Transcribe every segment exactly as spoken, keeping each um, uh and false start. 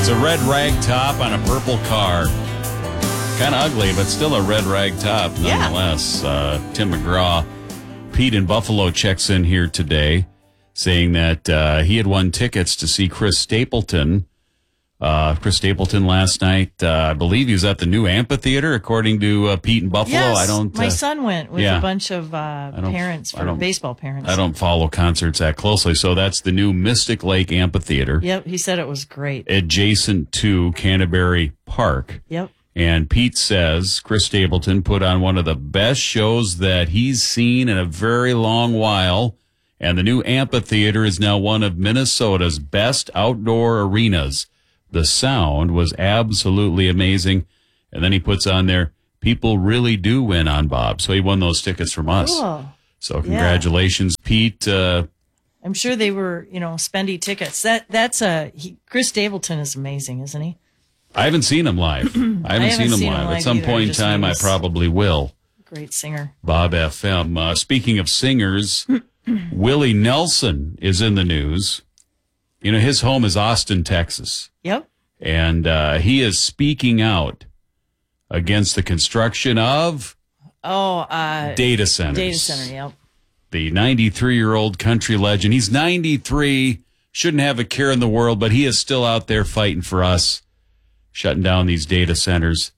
It's a red rag top on a purple car. Kind of ugly, but still a red rag top nonetheless. Yeah. Uh, Tim McGraw, Pete in Buffalo checks in here today saying that uh, he had won tickets to see Chris Stapleton. Uh, Chris Stapleton last night, uh, I believe he was at the new amphitheater, according to uh, Pete in Buffalo. Yes, I don't. My uh, son went with yeah. a bunch of uh, parents, for baseball parents. I don't follow concerts that closely, so that's the new Mystic Lake Amphitheater. Yep, he said it was great. Adjacent to Canterbury Park. Yep. And Pete says Chris Stapleton put on one of the best shows that he's seen in a very long while. And the new amphitheater is now one of Minnesota's best outdoor arenas. The sound was absolutely amazing. And then he puts on there, people really do win on Bob. So he won those tickets from us. Cool. So congratulations, yeah. Pete. Uh, I'm sure they were, you know, spendy tickets. That That's a, he, Chris Stapleton is amazing, isn't he? I haven't seen him live. I haven't, I haven't seen him seen live. him live At some either. point in time, I probably will. Great singer. Bob F M. Uh, speaking of singers, Willie Nelson is in the news. You know, his home is Austin, Texas. Yep. And uh, he is speaking out against the construction of oh uh, data centers. Data center, yep. The ninety-three-year-old country legend. He's ninety-three, shouldn't have a care in the world, but he is still out there fighting for us, shutting down these data centers.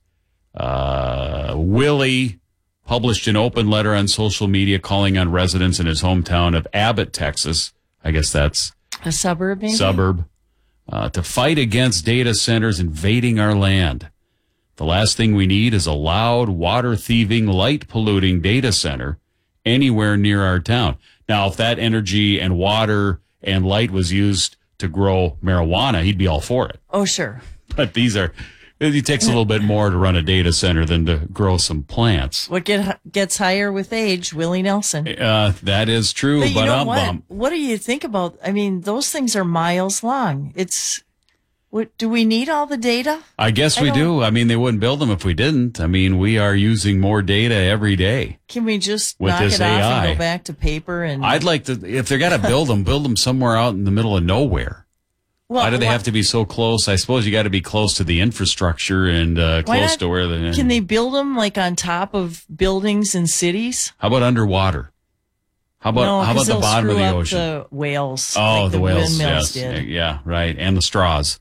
Uh, Willie published an open letter on social media calling on residents in his hometown of Abbott, Texas. I guess that's a suburb, maybe? Suburb. Uh, to fight against data centers invading our land. The last thing we need is a loud, water-thieving, light-polluting data center anywhere near our town. Now, if that energy and water and light was used to grow marijuana, he'd be all for it. Oh, sure. But these are, it takes a little bit more to run a data center than to grow some plants. What get, gets higher with age? Willie Nelson. Uh, that is true. But you but know um, what? um, What do you think about, I mean, those things are miles long. It's, what, do we need all the data? I guess we I do. I mean, they wouldn't build them if we didn't. I mean, we are using more data every day. Can we just with knock this it off A I. and go back to paper? And I'd like to, if they're got to build them, build them somewhere out in the middle of nowhere. Well, why do they why, have to be so close? I suppose you got to be close to the infrastructure and uh, close not, to where the. Can they build them like on top of buildings in cities? How about underwater? How about no, how about the bottom of the ocean? The whales. Oh, like the, the whales. windmills Yes, did. yeah, right, and the straws.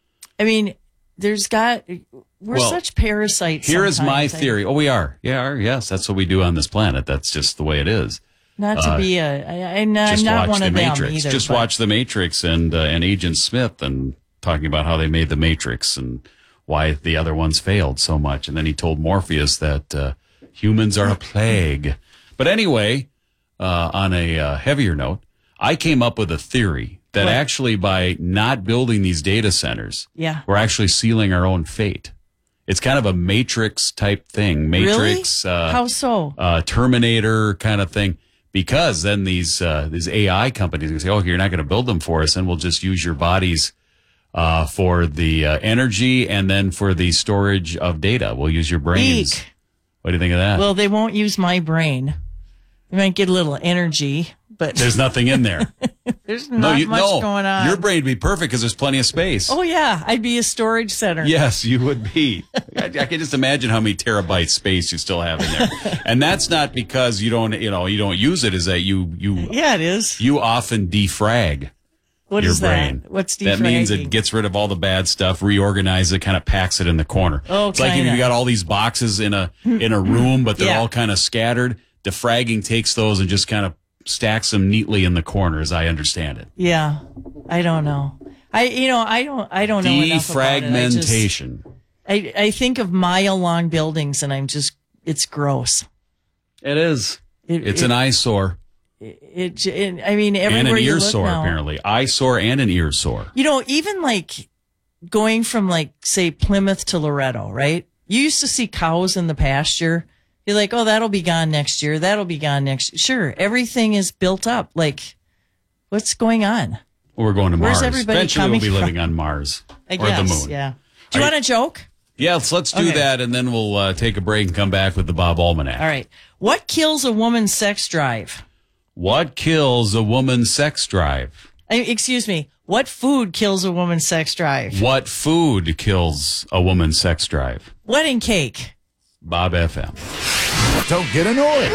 I mean, there's got we're well, such parasites. Here is my sometimes. theory. Oh, we are. Yeah, yes, that's what we do on this planet. That's just the way it is. Not to uh, be a, I, I'm not, just I'm not watch one the of them Matrix. either. Just but. watch the Matrix and uh, and Agent Smith and talking about how they made the Matrix and why the other ones failed so much. And then he told Morpheus that uh, humans are a plague. But anyway, uh, on a uh, heavier note, I came up with a theory that what? actually by not building these data centers, yeah. we're actually sealing our own fate. It's kind of a Matrix type thing. Matrix, really? uh, How so? Uh, Terminator kind of thing. Because then these uh, these A I companies can say, "Oh, you're not going to build them for us, and we'll just use your bodies uh, for the uh, energy and then for the storage of data. We'll use your brains." Eek. What do you think of that? Well, they won't use my brain. You might get a little energy, but there's nothing in there. There's not no, you, much no, going on. Your brain would be perfect because there's plenty of space. Oh yeah, I'd be a storage center. Yes, you would be. I, I can just imagine how many terabytes space you still have in there, and that's not because you don't, you know, you don't use it. Is that you, you? Yeah, it is. You often defrag. What your is brain. that? What's defragging? That means it gets rid of all the bad stuff, reorganizes it, kind of packs it in the corner. Oh, it's like if you got all these boxes in a in a room, but they're yeah. all kind of scattered. Defragging takes those and just kind of stacks them neatly in the corner, as I understand it. Yeah, I don't know. I you know I don't I don't know enough about it. Defragmentation. I, just, I I think of mile long buildings, and I'm just it's gross. It is. It, it's it, an eyesore. It, it, I mean, everywhere and an you ear look sore, now, apparently. Eyesore and an ear sore. You know, even like going from like, say, Plymouth to Loretto, right? You used to see cows in the pasture. You're like, oh, that'll be gone next year. That'll be gone next year. Sure, everything is built up. Like, what's going on? Well, we're going to Where's Mars. everybody Eventually coming we'll be living from? on Mars. I or guess, the moon. yeah. Do you Are want a joke? Yeah, let's, let's do Okay. that, and then we'll uh, take a break and come back with the Bob Almanac. All right. What kills a woman's sex drive? What kills a woman's sex drive? I, excuse me. What food kills a woman's sex drive? What food kills a woman's sex drive? Wedding cake. Bob F M. Don't get annoyed.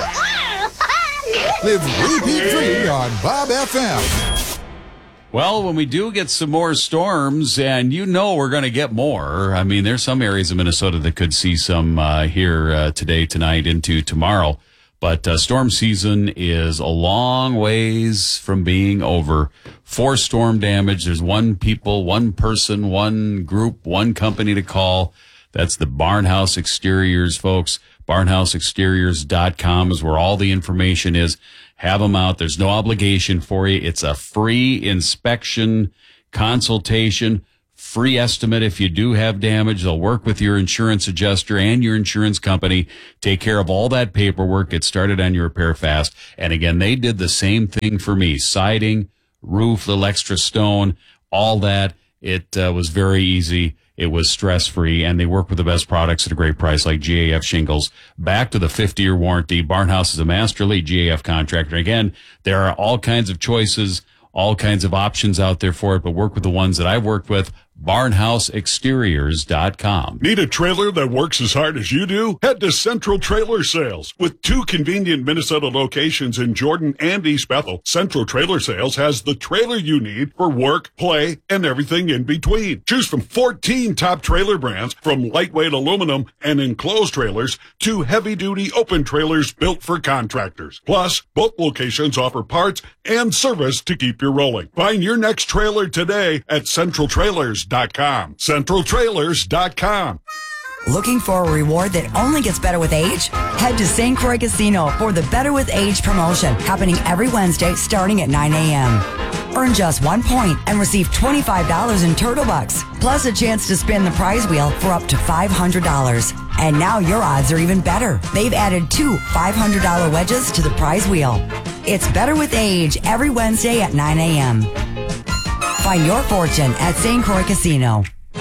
Live repeat free on Bob F M. Well, when we do get some more storms, and you know we're going to get more. I mean, there's some areas of Minnesota that could see some uh, here uh, today, tonight, into tomorrow. But uh, storm season is a long ways from being over. For storm damage, there's one people, one person, one group, one company to call. That's the Barnhouse Exteriors, folks. barnhouse exteriors dot com is where all the information is. Have them out. There's no obligation for you. It's a free inspection, consultation, free estimate if you do have damage. They'll work with your insurance adjuster and your insurance company, take care of all that paperwork, get started on your repair fast. And again, they did the same thing for me. Siding, roof, little extra stone, all that. It uh, was very easy. It was stress-free, and they work with the best products at a great price, like G A F shingles. Back to the fifty-year warranty. Barnhouse is a master lead G A F contractor. Again, there are all kinds of choices, all kinds of options out there for it, but work with the ones that I've worked with. barnhouse exteriors dot com. Need a trailer that works as hard as you do? Head to Central Trailer Sales. With two convenient Minnesota locations in Jordan and East Bethel, Central Trailer Sales has the trailer you need for work, play, and everything in between. Choose from fourteen top trailer brands, from lightweight aluminum and enclosed trailers to heavy-duty open trailers built for contractors. Plus, both locations offer parts and service to keep you rolling. Find your next trailer today at Central Trailers dot com. Central Trailers dot com. Looking for a reward that only gets better with age? Head to Saint Croix Casino for the Better with Age promotion, happening every Wednesday starting at nine a.m. Earn just one point and receive twenty-five dollars in Turtle Bucks, plus a chance to spin the prize wheel for up to five hundred dollars. And now your odds are even better. They've added two five hundred dollars wedges to the prize wheel. It's Better with Age every Wednesday at nine a.m. Find your fortune at Saint Croix Casino.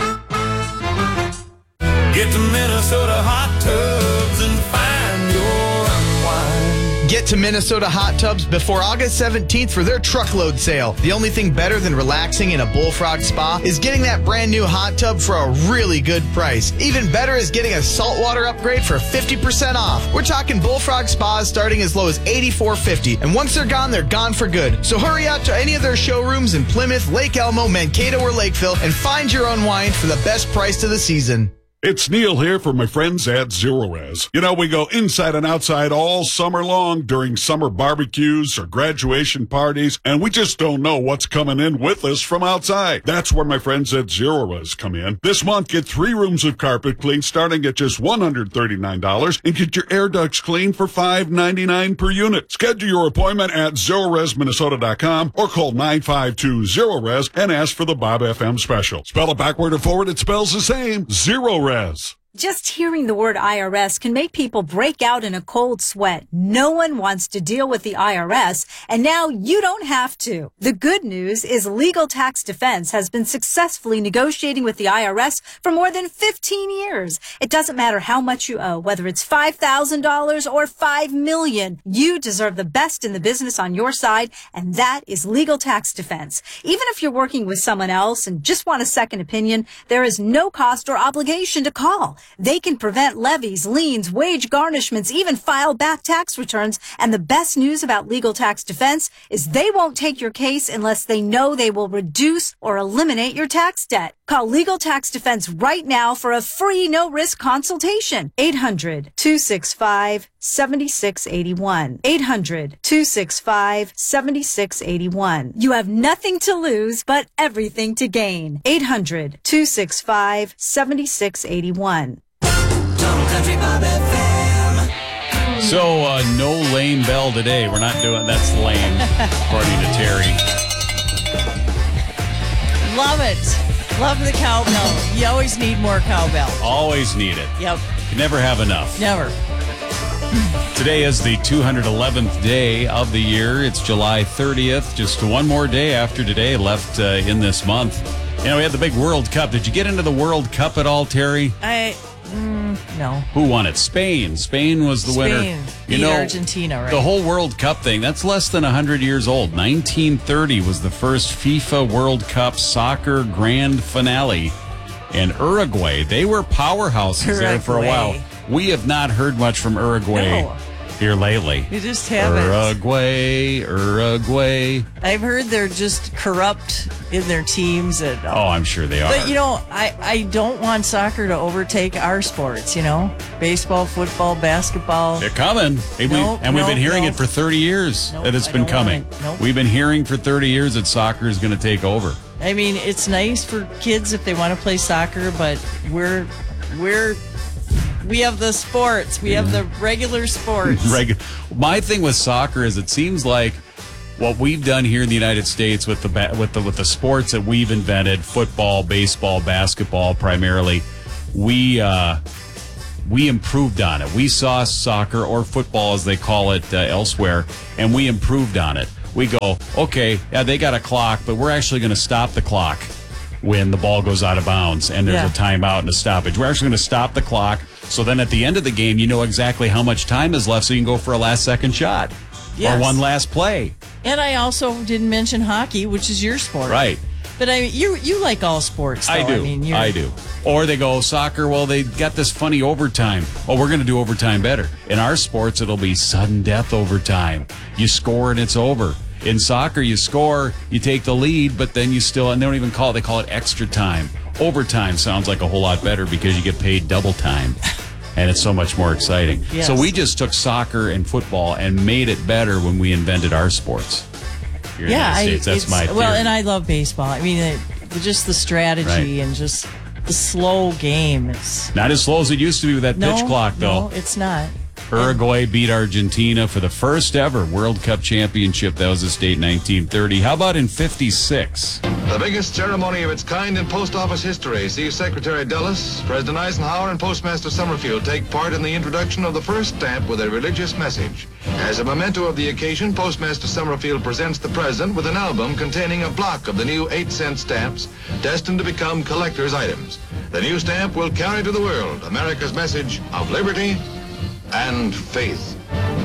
Get to Minnesota Hot Tubs and find your unwind. Get to Minnesota Hot Tubs before August seventeenth for their truckload sale. The only thing better than relaxing in a Bullfrog spa is getting that brand new hot tub for a really good price. Even better is getting a saltwater upgrade for fifty percent off. We're talking Bullfrog spas starting as low as eighty-four fifty, and once they're gone, they're gone for good. So hurry out to any of their showrooms in Plymouth, Lake Elmo, Mankato, or Lakeville and find your unwind for the best price of the season. It's Neil here for my friends at Zero Res. You know, we go inside and outside all summer long during summer barbecues or graduation parties, and we just don't know what's coming in with us from outside. That's where my friends at Zero Res come in. This month, get three rooms of carpet cleaned starting at just one hundred thirty-nine dollars and get your air ducts cleaned for five ninety-nine per unit. Schedule your appointment at zero res minnesota dot com or call nine five two zero res and ask for the Bob F M special. Spell it backward or forward, it spells the same. Zero Res. Just hearing the word I R S can make people break out in a cold sweat. No one wants to deal with the I R S, and now you don't have to. The good news is Legal Tax Defense has been successfully negotiating with the I R S for more than fifteen years. It doesn't matter how much you owe, whether it's five thousand dollars or five million dollars. You deserve the best in the business on your side, and that is Legal Tax Defense. Even if you're working with someone else and just want a second opinion, there is no cost or obligation to call. They can prevent levies, liens, wage garnishments, even file back tax returns. And the best news about Legal Tax Defense is they won't take your case unless they know they will reduce or eliminate your tax debt. Call Legal Tax Defense right now for a free no-risk consultation. eight hundred, two six five, seven six eight one. eight hundred, two six five, seven six eight one. You have nothing to lose, but everything to gain. eight hundred, two six five, seven six eight one. So, uh, no lame bell today. We're not doing, that's lame, according to Terry. Love it. Love the cowbell. You always need more cowbell. Always need it. Yep. Can never have enough. Never. Today is the two hundred eleventh day of the year. It's July thirtieth. Just one more day after today left uh, in this month. You know, we had the big World Cup. Did you get into the World Cup at all, Terry? I... Mm, Mm, no. Who won it? Spain. Spain was the Spain winner. You beat know, Argentina, right? The whole World Cup thing, that's less than one hundred years old. nineteen thirty was the first FIFA World Cup soccer grand finale. And Uruguay, they were powerhouses Uruguay. there for a while. We have not heard much from Uruguay No. here lately. You just haven't. Uruguay, Uruguay. I've heard they're just corrupt in their teams. And, Oh, I'm sure they are. But, you know, I, I don't want soccer to overtake our sports, you know? Baseball, football, basketball. They're coming. Hey, we- Nope, and we've been nope, hearing nope. it for thirty years Nope, that it's I been don't want coming. it. Nope. We've been hearing for thirty years that soccer is going to take over. I mean, it's nice for kids if they want to play soccer, but we're we're we have the sports. We have the regular sports. Regu- My thing with soccer is it seems like what we've done here in the United States with the ba- with the with the sports that we've invented, football, baseball, basketball primarily, we uh, we improved on it. We saw soccer or football as they call it uh, elsewhere, and we improved on it. We go, okay, yeah, they got a clock, but we're actually going to stop the clock when the ball goes out of bounds and there's Yeah. a timeout and a stoppage. We're actually going to stop the clock. So then at the end of the game, you know exactly how much time is left so you can go for a last second shot Yes. or one last play. And I also didn't mention hockey, which is your sport. Right. But I you you like all sports, though. I do. I mean, you're, I do. Or they go soccer. Well, they got this funny overtime. Oh, we're going to do overtime better. In our sports, it'll be sudden death overtime. You score and it's over. In soccer, you score, you take the lead, but then you still, and they don't even call it, they call it extra time. Overtime sounds like a whole lot better because you get paid double time. And it's so much more exciting. Yes. So we just took soccer and football and made it better when we invented our sports. Here in the Yeah, I, United States. That's it's, my theory. well, and I love baseball. I mean, it, just the strategy Right. and just the slow game. It's Not as slow as it used to be with that no, pitch clock, though. No, it's not. Uruguay beat Argentina for the first ever World Cup championship. That was this date, nineteen thirty. How about in fifty-six? The biggest ceremony of its kind in post office history sees Secretary Dulles, President Eisenhower, and Postmaster Summerfield take part in the introduction of the first stamp with a religious message. As a memento of the occasion, Postmaster Summerfield presents the President with an album containing a block of the new eight cent stamps destined to become collector's items. The new stamp will carry to the world America's message of liberty and faith.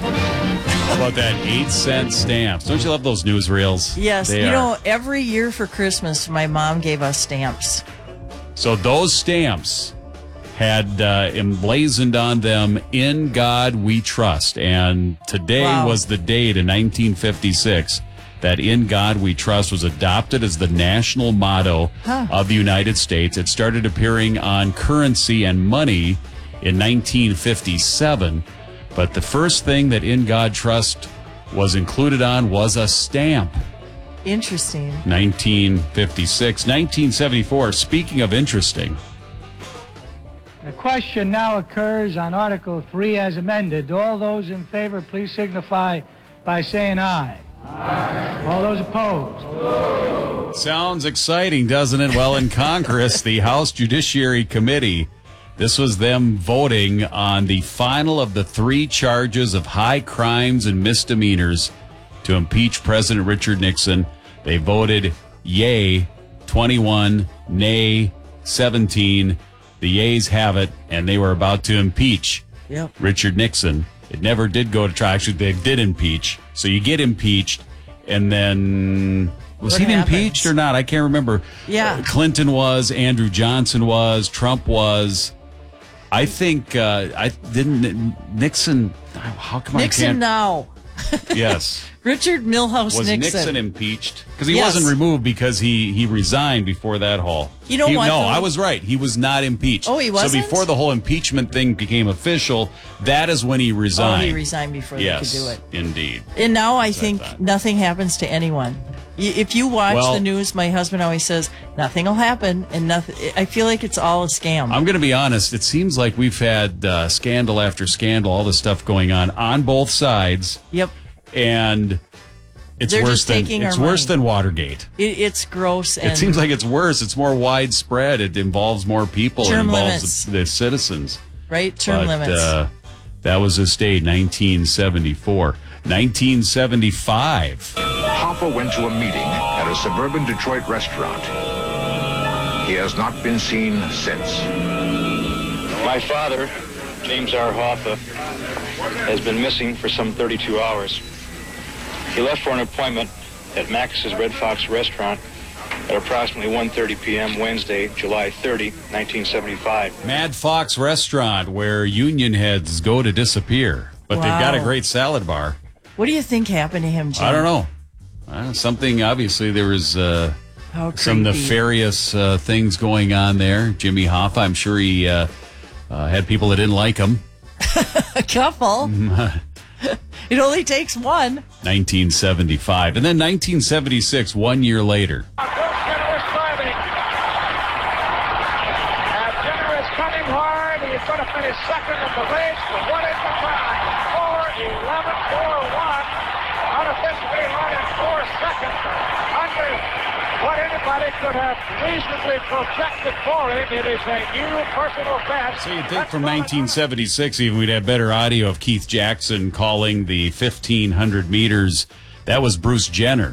How about that eight cent stamps? Don't you love those newsreels? Yes, They you are. know, every year for Christmas, my mom gave us stamps. So those stamps had uh, emblazoned on them, "In God We Trust." And today Wow. was the date in nineteen fifty-six that "In God We Trust" was adopted as the national motto Huh. of the United States. It started appearing on currency and money in nineteen fifty-seven. But the first thing that "In God Trust" was included on was a stamp. Interesting. nineteen fifty-six. nineteen seventy-four, speaking of interesting. The question now occurs on Article three as amended. All those in favor, please signify by saying aye. Aye. All those opposed? Sounds exciting, doesn't it? Well, in Congress, the House Judiciary Committee, this was them voting on the final of the three charges of high crimes and misdemeanors to impeach President Richard Nixon. They voted yay, twenty-one, nay, seventeen. The yays have it, and they were about to impeach Yep. Richard Nixon. It never did go to trial. Actually, they did impeach. So you get impeached, and then was What he happens? impeached or not? I can't remember. Yeah. Uh, Clinton was, Andrew Johnson was, Trump was. I think uh, I didn't Nixon. How come Nixon I can't? now. Yes. Richard Milhouse Was Nixon. Nixon impeached? Because he Yes. wasn't removed because he, he resigned before that whole. You know He- what, No, though? I was right. He was not impeached. Oh, he So wasn't? before the whole impeachment thing became official, that is when he Oh, resigned. he resigned before yes, they could do it. indeed. And now I That's what I think thought. nothing happens to anyone. Y- If you watch Well- the news, my husband always says nothing will happen, and nothing. I feel like it's all a scam. I'm going to be honest. It seems like we've had uh, scandal after scandal, all this stuff going on on both sides, Yep, and it's They're worse just than taking it's our worse money. than Watergate. it, it's gross. And It seems like it's worse. It's more widespread. It involves more people. Term it involves limits. the, the citizens. right term but, limits. Uh, that was this date, nineteen seventy-four. nineteen seventy-five. Hoffa went to a meeting at a suburban Detroit restaurant. He has not been seen since. My father, James R. Hoffa, has been missing for some thirty-two hours. He left for an appointment at Max's Red Fox restaurant at approximately one thirty p.m. Wednesday, July thirtieth, nineteen seventy-five. Mad Fox Restaurant, where union heads go to disappear. But Wow. they've got a great salad bar. What do you think happened to him, Jim? I don't know. Uh, something, obviously, there was uh, How some creepy. nefarious uh, things going on there. Jimmy Hoffa, I'm sure he uh, uh, had people that didn't like him. A couple. It only takes one. nineteen seventy-five. And then nineteen seventy-six, one year later. And Jenner is coming hard. He's going to finish second in the race. But what is the time? four eleven four one. Out of this we run in four seconds. Under what anybody could have reasonably projected for him. It is a new personal best. So you'd think from nineteen seventy-six even we'd have better audio of Keith Jackson calling the fifteen hundred meters. That was Bruce Jenner.